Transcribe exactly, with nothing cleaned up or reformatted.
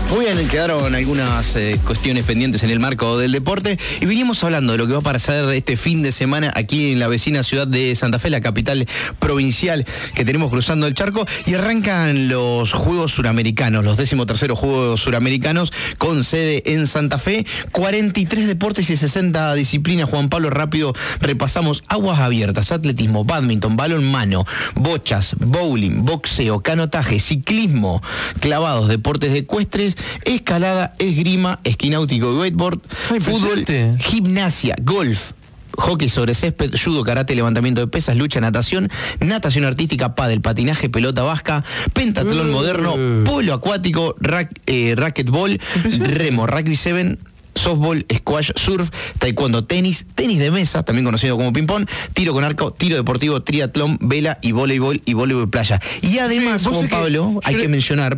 Muy bien, quedaron algunas eh, cuestiones pendientes en el marco del deporte y vinimos hablando de lo que va a pasar este fin de semana aquí en la vecina ciudad de Santa Fe, la capital provincial que tenemos cruzando el charco, y arrancan los Juegos Suramericanos, los decimoterceros Juegos Suramericanos con sede en Santa Fe, cuarenta y tres deportes y sesenta disciplinas. Juan Pablo, rápido repasamos: aguas abiertas, atletismo, bádminton, balonmano, bochas, bowling, boxeo, canotaje, ciclismo, clavados, deportes ecuestres, escalada, esgrima, esquí náutico y wakeboard, Ay, fútbol, gimnasia, golf, hockey sobre césped, judo, karate, levantamiento de pesas, lucha, natación, natación artística, pádel, patinaje, pelota vasca, pentatlón uh, moderno, polo acuático, rack, eh, racquetball, remo, rugby siete, softball, squash, surf, taekwondo, tenis, tenis de mesa, también conocido como ping-pong, tiro con arco, tiro deportivo, triatlón, vela y voleibol y voleibol playa. Y además, sí, Juan Pablo, hay que, que mencionar